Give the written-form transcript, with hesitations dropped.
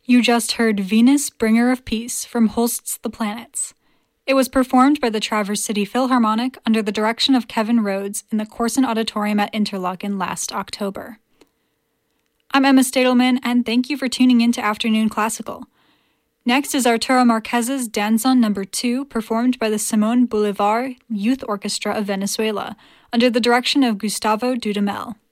You just heard Venus, Bringer of Peace from Holst's The Planets. It was performed by the Traverse City Philharmonic under the direction of Kevin Rhodes in the Corson Auditorium at Interlaken last October. I'm Emma Stadelman, and thank you for tuning in to Afternoon Classical. Next is Arturo Marquez's Danzón No. 2, performed by the Simón Bolívar Youth Orchestra of Venezuela, under the direction of Gustavo Dudamel.